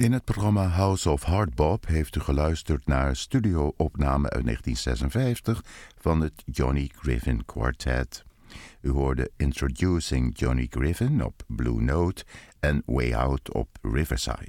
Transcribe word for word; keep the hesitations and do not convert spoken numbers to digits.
In het programma House of Hardbop heeft u geluisterd naar studio-opname uit negentien zesenvijftig van het Johnny Griffin Quartet. U hoorde Introducing Johnny Griffin op Blue Note en Way Out op Riverside.